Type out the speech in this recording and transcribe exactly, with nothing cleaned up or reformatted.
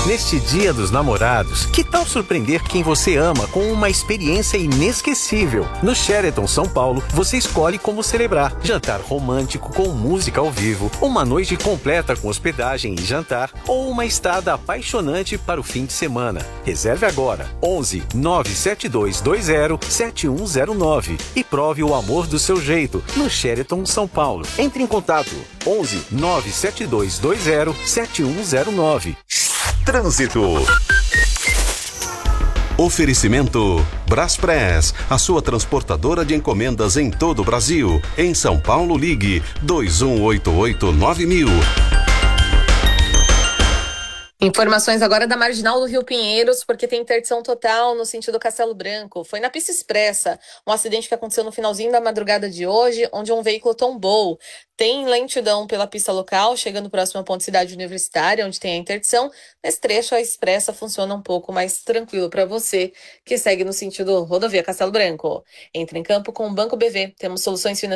Neste Dia dos Namorados, que tal surpreender quem você ama com uma experiência inesquecível? No Sheraton São Paulo, você escolhe como celebrar. Jantar romântico com música ao vivo, uma noite completa com hospedagem e jantar, ou uma estada apaixonante para o fim de semana. Reserve agora, onze nove sete dois dois zero sete um zero nove e prove o amor do seu jeito no Sheraton São Paulo. Entre em contato, onze nove sete dois dois zero sete um zero nove. Trânsito. Oferecimento Braspress, a sua transportadora de encomendas em todo o Brasil. Em São Paulo, ligue dois um oito oito nove mil. Informações agora da Marginal do Rio Pinheiros, porque tem interdição total no sentido Castelo Branco. Foi na pista expressa, um acidente que aconteceu no finalzinho da madrugada de hoje, onde um veículo tombou. Tem lentidão pela pista local, chegando próximo à Ponte Cidade Universitária, onde tem a interdição. Nesse trecho, a expressa funciona um pouco mais tranquilo para você, que segue no sentido rodovia Castelo Branco. Entre em campo com o Banco B V. Temos soluções financeiras